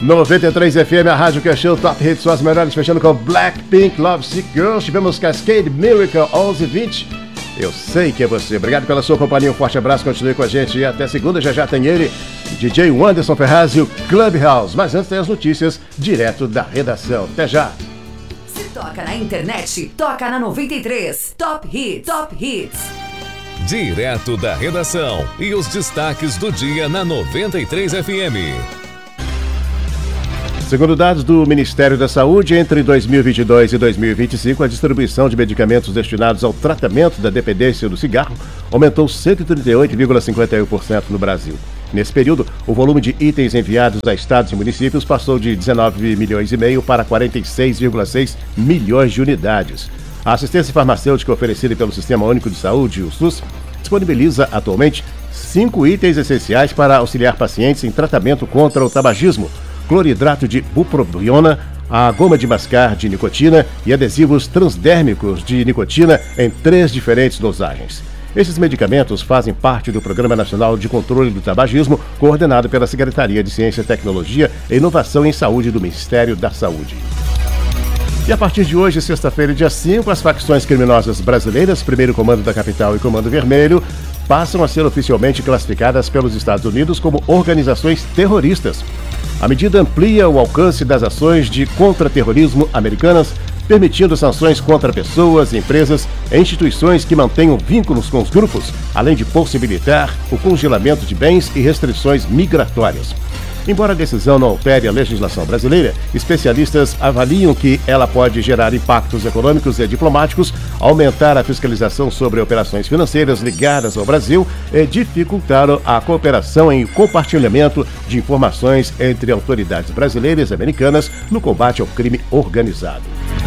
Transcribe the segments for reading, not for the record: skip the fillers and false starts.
93 FM, a rádio que achou Top Hits, são as melhores, fechando com Blackpink, Love Sick Girls. Tivemos Cascade, Miracle, 11:20. Eu sei que é você. Obrigado pela sua companhia, um forte abraço, continue com a gente e até segunda. Já tem ele, DJ Wanderson Ferraz e o Clubhouse. Mas antes tem as notícias direto da redação. Até já. Se toca na internet, toca na 93. Top Hits, Top Hits. Direto da redação e os destaques do dia na 93 FM. Segundo dados do Ministério da Saúde, entre 2022 e 2025, a distribuição de medicamentos destinados ao tratamento da dependência do cigarro aumentou 138,51% no Brasil. Nesse período, o volume de itens enviados a estados e municípios passou de 19,5 milhões para 46,6 milhões de unidades. A assistência farmacêutica oferecida pelo Sistema Único de Saúde, o SUS, disponibiliza atualmente 5 itens essenciais para auxiliar pacientes em tratamento contra o tabagismo: cloridrato de bupropiona, a goma de mascar de nicotina e adesivos transdérmicos de nicotina em 3 diferentes dosagens. Esses medicamentos fazem parte do Programa Nacional de Controle do Tabagismo, coordenado pela Secretaria de Ciência, Tecnologia e Inovação em Saúde do Ministério da Saúde. E a partir de hoje, sexta-feira, dia 5, as facções criminosas brasileiras, Primeiro Comando da Capital e Comando Vermelho, passam a ser oficialmente classificadas pelos Estados Unidos como organizações terroristas. A medida amplia o alcance das ações de contra-terrorismo americanas, permitindo sanções contra pessoas, empresas e instituições que mantenham vínculos com os grupos, além de possibilitar o congelamento de bens e restrições migratórias. Embora a decisão não altere a legislação brasileira, especialistas avaliam que ela pode gerar impactos econômicos e diplomáticos, aumentar a fiscalização sobre operações financeiras ligadas ao Brasil e dificultar a cooperação em compartilhamento de informações entre autoridades brasileiras e americanas no combate ao crime organizado.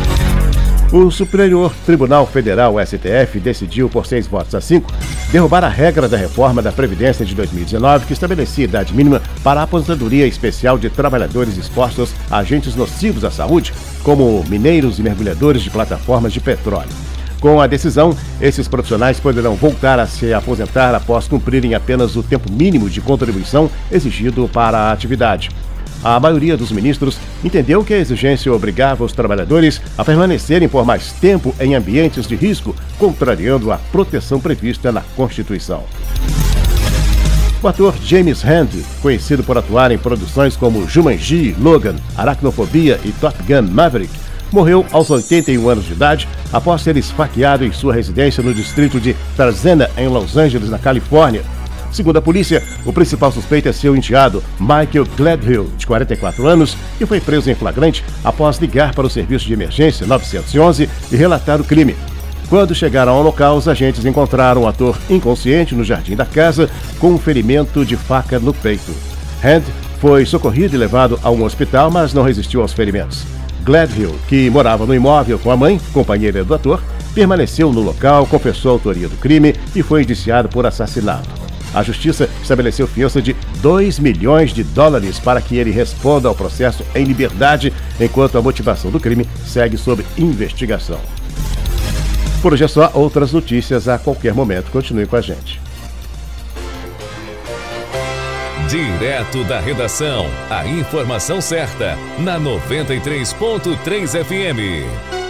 O Superior Tribunal Federal, STF, decidiu por 6 votos a 5 derrubar a regra da reforma da Previdência de 2019 que estabelecia idade mínima para a aposentadoria especial de trabalhadores expostos a agentes nocivos à saúde, como mineiros e mergulhadores de plataformas de petróleo. Com a decisão, esses profissionais poderão voltar a se aposentar após cumprirem apenas o tempo mínimo de contribuição exigido para a atividade. A maioria dos ministros entendeu que a exigência obrigava os trabalhadores a permanecerem por mais tempo em ambientes de risco, contrariando a proteção prevista na Constituição. O ator James Hand, conhecido por atuar em produções como Jumanji, Logan, Aracnofobia e Top Gun Maverick, morreu aos 81 anos de idade após ser esfaqueado em sua residência no distrito de Tarzana, em Los Angeles, na Califórnia. Segundo a polícia, o principal suspeito é seu enteado, Michael Gladhill, de 44 anos, que foi preso em flagrante após ligar para o serviço de emergência 911 e relatar o crime. Quando chegaram ao local, os agentes encontraram o ator inconsciente no jardim da casa, com um ferimento de faca no peito. Hand foi socorrido e levado a um hospital, mas não resistiu aos ferimentos. Gladhill, que morava no imóvel com a mãe, companheira do ator, permaneceu no local, confessou a autoria do crime e foi indiciado por assassinato. A justiça estabeleceu fiança de $2 milhões para que ele responda ao processo em liberdade, enquanto a motivação do crime segue sob investigação. Por hoje é só, outras notícias a qualquer momento. Continue com a gente. Direto da redação, a informação certa, na 93.3 FM.